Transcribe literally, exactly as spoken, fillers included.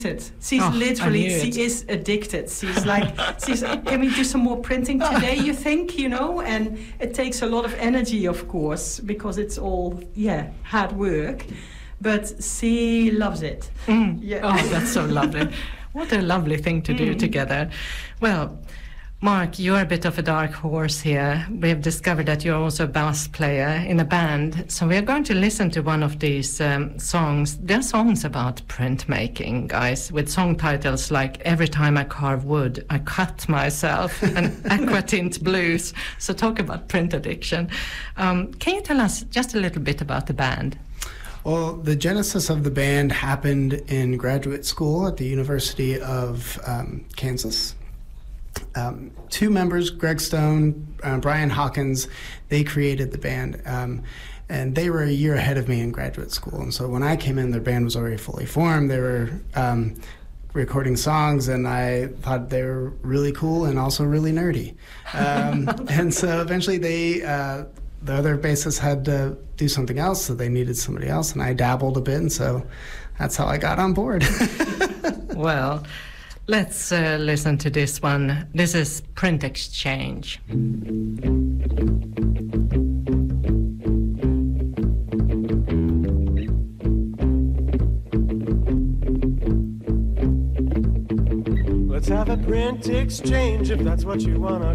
She's Oh, literally, I knew it. she is addicted. She's like, she's, can we do some more printing today, you think, you know? And it takes a lot of energy, of course, because it's all, yeah, hard work. But she loves it. Mm. Yeah. Oh, that's so lovely. What a lovely thing to do Mm. together. Well, Mark, you're a bit of a dark horse here. We have discovered that you're also a bass player in a band. So we are going to listen to one of these um, songs. They're songs about printmaking, guys, with song titles like Every Time I Carve Wood, I Cut Myself and Aquatint Blues. So talk about print addiction. Um, can you tell us just a little bit about the band? Well, the genesis of the band happened in graduate school at the University of um, Kansas. Um, two members, Greg Stone, uh, Brian Hawkins, they created the band. Um, and they were a year ahead of me in graduate school. And so when I came in, their band was already fully formed. They were um, recording songs, and I thought they were really cool and also really nerdy. Um, and so eventually they, uh, the other bassist had to do something else, so they needed somebody else. And I dabbled a bit, and so that's how I got on board. Well, let's uh, listen to this one. This is Print Exchange. Let's have a print exchange if that's what you wanna